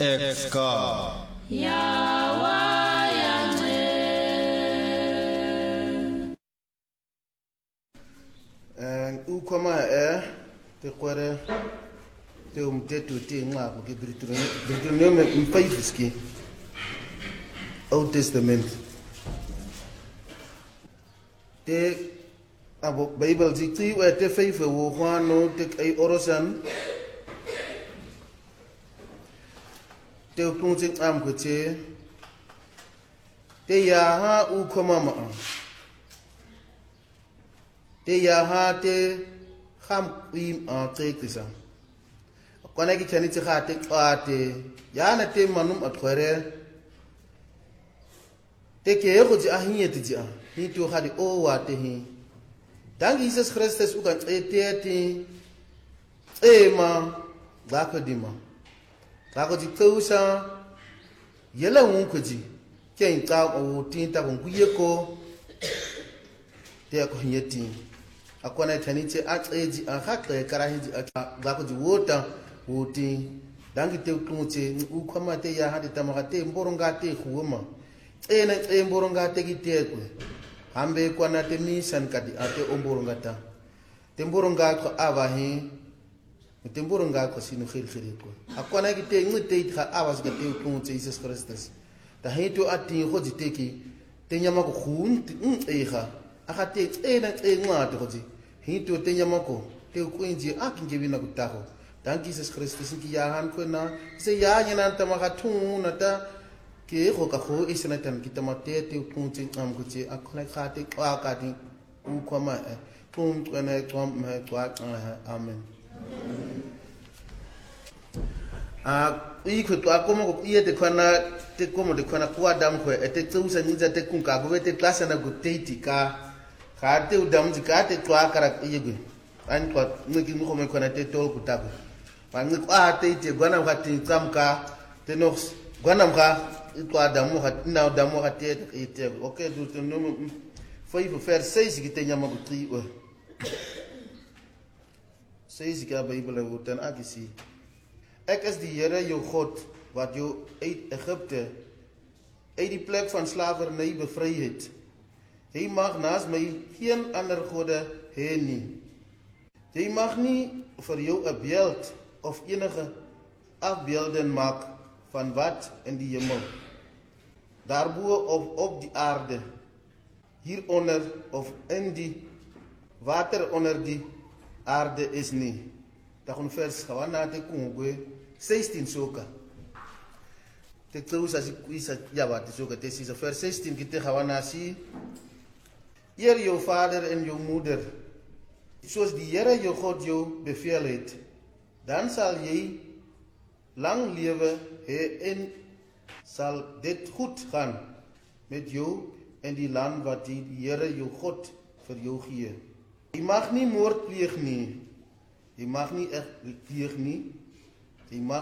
Exka. Ukoma te kwere te umtetu te ngako ke Deuteronomium mfaifiski Old Testament te abo Bible dikti we te faife wo kwano te ai orosan te kunti am ko te ya ha ukoma ma te ya ha te kham im te kisa kwana ki chani te kha te ate ya na te manum atkhore te ke go ji ahiye te ji ni to khadi o wa te hi dank Jesus Christus u kan te ma ba ko dima ba ko ji tausa yela won ko ji ken ta o tin ta ko ye ko te ko nyeti akwana chani te atseji a hakle karahi ba ko ji wota wuti dangi te kunche ukhama te ya hadi tamakate mboronga te khuoma ena mboronga te kitekwe hambe kwana te mission kadi ate omboronga ta te mboronga ko abahi te mboronga ko sinu khilkhiri ko akwana kite ngite kha abas ke te kunche Jesus Christus ta hito ati go jiteki te nyama ko khun ega aga te ena ngate go ji hito te nyama ko te kuinji akinge bina kutaho dank Jesus Christus ki yahan ko na se ya nyana ta makathu na ta ke go ka go isena tan ki tamate te kunti am ko che akhona khate kwa ka ti u khoma kum tsena tsom me kwa amen i ko to akoma ko ie te khona te komo de khona kwa dam ko te tsusa ninja te kun ka go te klasa na go teiti ka khate u dam ji ka te kwa kara iegu an kwa ngiki ngo me khona te tol kutabu pangi kwa te gwana ngati tsamka te no gwana mga itwa damu hat na damu hat te okay du te no foi vers 6 gite nyama butri 6 ga Bybel woorden agisi ek is die Here jou God wat jou uit Egipte uit die plek van slawerny bevry het jy mag naas my geen ander gode hê nie jy mag nie vir jou 'n beeld of enige afbeelding maak van wat in die hemel, daarbo of op die aarde, hieronder of in die water onder die aarde is nie. Dat gaan vers gawana te kungwe 16 soka. Te close as isa ja wat soka te is vers 16 kite gawana si eer jou vader en jou moeder soos die Here jou God jou beveel het. Dan sal jy lang lewe hê en sal dit goed gaan met jou in die land wat die Here jou God vir jou gee. Jy mag nie moord pleeg nie. Jy mag nie pleeg nie. Jy mag